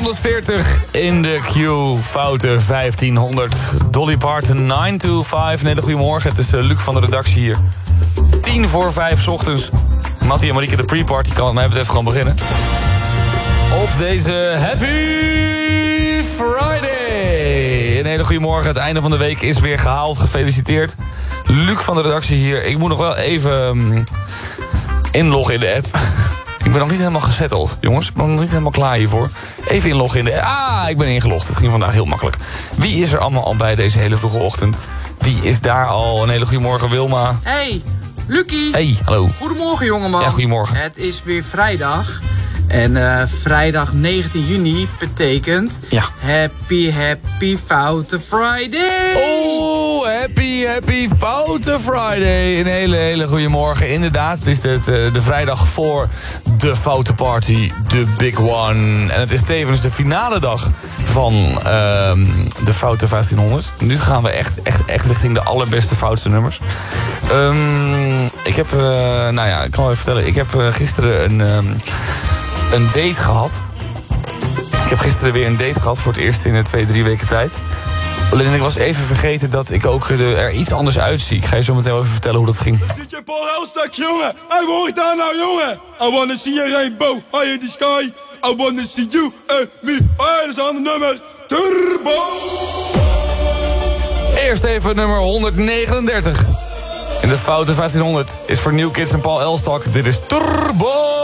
140 in de Q, foute 1500. Dolly Parton, 9 to 5. Nee, goedemorgen, het is Luc van de redactie hier. 4:10 's ochtends. Mattie en Marieke, de pre-party kan wat mij betreft gewoon beginnen. Op deze Happy Friday. Een hele goede morgen. Het einde van de week is weer gehaald. Gefeliciteerd. Luc van de redactie hier. Ik moet nog wel even inloggen in de app. Ik ben nog niet helemaal gezetteld, jongens. Ik ben nog niet helemaal klaar hiervoor. Even inloggen in de app. Ik ben ingelogd. Het ging vandaag heel makkelijk. Wie is er allemaal al bij deze hele vroege ochtend? Wie is daar al? Een hele goede morgen, Wilma. Hey, Lucie. Hey, hallo. Goedemorgen, jongeman. Ja, goedemorgen. Het is weer vrijdag. En vrijdag 19 juni betekent... Ja. Happy Foute Friday. Oh, happy Foute Friday. Een hele goede morgen. Inderdaad, het is de vrijdag voor de Foute Party, de big one. En het is tevens de finale dag van de Foute 1500. Nu gaan we echt richting de allerbeste foutste nummers. Ik heb, ik kan wel even vertellen. Ik heb gisteren een date gehad. Ik heb gisteren weer een date gehad voor het eerst in 2-3 weken tijd. Alleen ik was even vergeten dat ik ook er iets anders uitzie. Ik ga je zo meteen wel even vertellen hoe dat ging. Zit je Paul Elstak, jongen? Hij hoort daar nou, jongen. I wanna see a rainbow, high in the sky. I wanna see you and me. Hey, dat is aan het nummer Turbo. Eerst even nummer 139. In de Foute 1500 is voor New Kids en Paul Elstak. Dit is Turbo.